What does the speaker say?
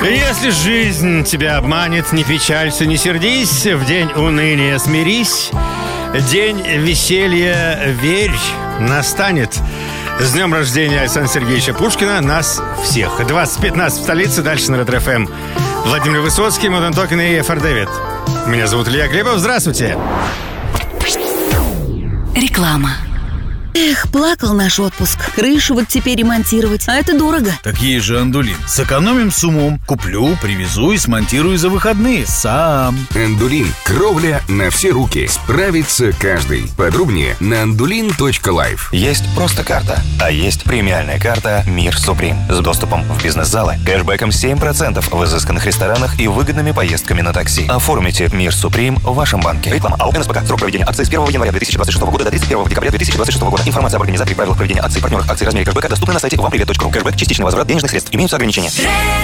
Если жизнь тебя обманет, не печалься, не сердись, в день уныния смирись, день веселья, верь, настанет. С днем рождения Александра Сергеевича Пушкина нас всех. 20:15 в столице, дальше на Ретро-ФМ. Владимир Высоцкий, Модерн Токен и Фэр Дэвид. Меня зовут Илья Глебов, здравствуйте. Реклама. Эх, плакал наш отпуск. Крышу вот теперь ремонтировать, а это дорого. Так есть же Андулин. Сэкономим с умом. Куплю, привезу и смонтирую за выходные сам. Андулин. Кровля на все руки. Справится каждый. Подробнее на andulin.life. Есть просто карта, а есть премиальная карта «Мир Суприм» с доступом в бизнес-залы, кэшбэком 7% в изысканных ресторанах и выгодными поездками на такси. Оформите «Мир Суприм» в вашем банке. Реклама АО НСПК. Срок проведения акции с 1 января 2026 года до 31 декабря 2026 года. Информация об организаторе, правилах проведения акций, партнерах акций, размере кэшбэка доступна на сайте вампривет.ру. Кэшбэк, частичный возврат денежных средств. Имеются ограничения.